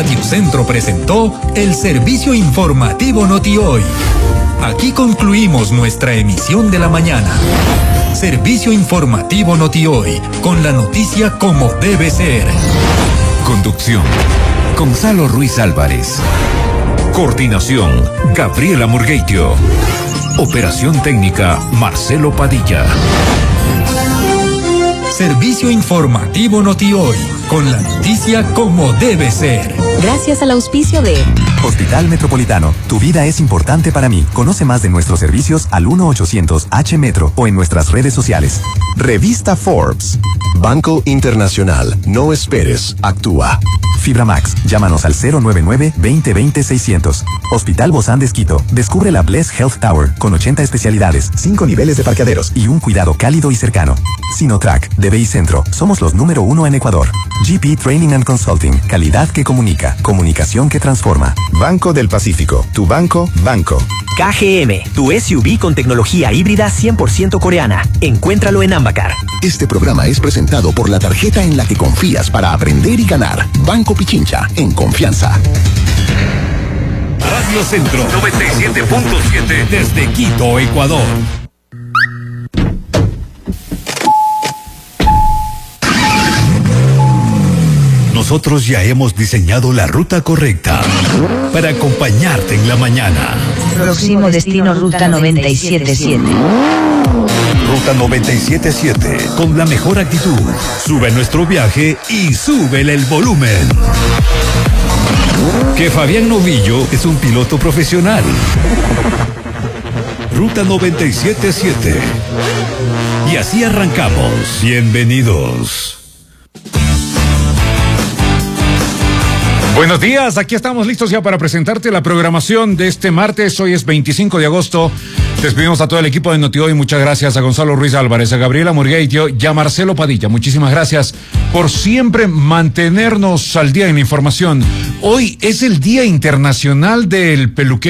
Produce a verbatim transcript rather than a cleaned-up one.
Radio Centro presentó el servicio informativo Noti-Hoy. Aquí concluimos nuestra emisión de la mañana. Servicio informativo Noti-Hoy, con la noticia como debe ser. Conducción: Gonzalo Ruiz Álvarez. Coordinación: Gabriela Murgueitio. Operación técnica: Marcelo Padilla. Servicio informativo Noti-Hoy, con la noticia como debe ser. Gracias al auspicio de Hospital Metropolitano. Tu vida es importante para mí. Conoce más de nuestros servicios al uno ochocientos H Metro o en nuestras redes sociales. Revista Forbes. Banco Internacional. No esperes. Actúa. Fibra Max. Llámanos al cero nueve nueve, veinte veinte, seiscientos. Hospital Bozán de Esquito. Descubre la Bless Health Tower con ochenta especialidades, cinco niveles de parqueaderos y un cuidado cálido y cercano. Sinotrack, D B I Centro. Somos los número uno en Ecuador. G P Training and Consulting. Calidad que comunica. Comunicación que transforma. Banco del Pacífico. Tu banco, banco. K G M, tu S U V con tecnología híbrida cien por ciento coreana. Encuéntralo en Ambacar. Este programa es presentado por la tarjeta en la que confías para aprender y ganar. Banco Pichincha, en confianza. Radio Centro noventa y siete punto siete desde Quito, Ecuador. Nosotros ya hemos diseñado la ruta correcta para acompañarte en la mañana. Próximo destino Ruta noventa y siete siete. Ruta noventa y siete siete, con la mejor actitud. Sube nuestro viaje y súbele el volumen. Que Fabián Novillo es un piloto profesional. Ruta noventa y siete siete. Y así arrancamos. Bienvenidos. Buenos días, aquí estamos listos ya para presentarte la programación de este martes. Hoy es veinticinco de agosto. Despedimos a todo el equipo de Noti-Hoy. Muchas gracias a Gonzalo Ruiz Álvarez, a Gabriela Murgueitio y a Marcelo Padilla. Muchísimas gracias por siempre mantenernos al día en la información. Hoy es el Día Internacional del Peluquero.